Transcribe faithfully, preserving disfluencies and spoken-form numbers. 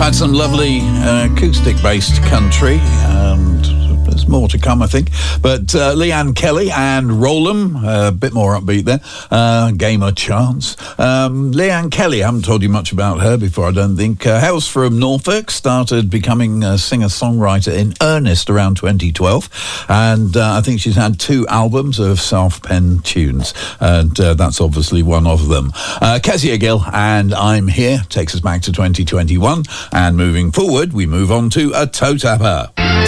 Had some lovely uh, acoustic-based country, and there's more to come, I think. But uh, Leanne Kelly and Rollum, a uh, bit more upbeat there. Uh, Gamer Chance. Um, Leanne Kelly, I haven't told you much about her before, I don't think. Uh, hails from Norfolk, started becoming a singer-songwriter in earnest around twenty twelve. And uh, I think she's had two albums of self-penned tunes. And uh, that's obviously one of them. Uh, Kezia Gill and I'm Here takes us back to twenty twenty-one. And moving forward, we move on to a toe tapper.